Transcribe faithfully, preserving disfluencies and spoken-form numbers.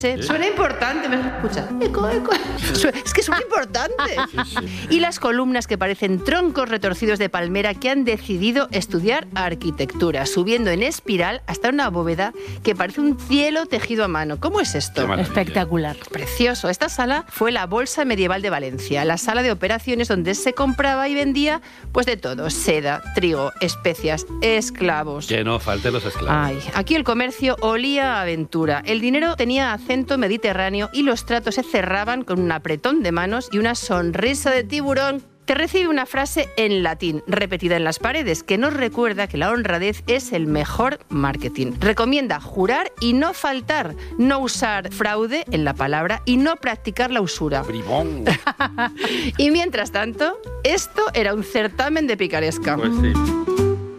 Sí. Suena importante, me escucha. Eco, eco. Es que suena importante. Sí, sí. Y las columnas que parecen troncos retorcidos de palmera que han decidido estudiar arquitectura, subiendo en espiral hasta una bóveda que parece un cielo tejido a mano. ¿Cómo es esto? Espectacular. Precioso. Esta sala fue la Bolsa Medieval de Valencia, la sala de operaciones donde se compraba y vendía pues de todo: seda, trigo, especias, esclavos. Que no falten los esclavos. Ay, aquí el comercio olía a aventura. El dinero tenía acento mediterráneo y los tratos se cerraban con un apretón de manos y una sonrisa de tiburón que recibe una frase en latín, repetida en las paredes, que nos recuerda que la honradez es el mejor marketing. Recomienda jurar y no faltar, no usar fraude en la palabra y no practicar la usura. Bribón. Y mientras tanto, esto era un certamen de picaresca. Pues sí.